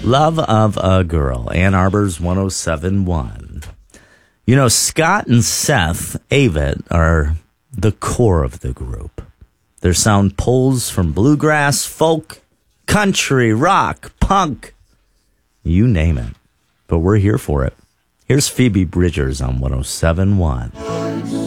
Love of a Girl, Ann Arbor's 107.1. You know, Scott and Seth Avett are the core of the group. Their sound pulls from bluegrass, folk, country, rock, punk, you name it. But we're here for it. Here's Phoebe Bridgers on 107.1.